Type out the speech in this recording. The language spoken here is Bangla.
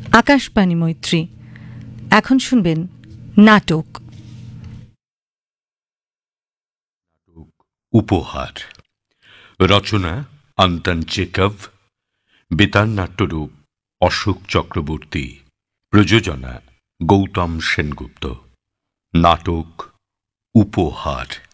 আকাশবাণী মৈত্রী। এখন শুনবেন নাটক উপহার। রচনা আন্তন চেকভ, বেতার নাট্যরূপ অশোক চক্রবর্তী, প্রযোজনা গৌতম সেনগুপ্ত। নাটক উপহার।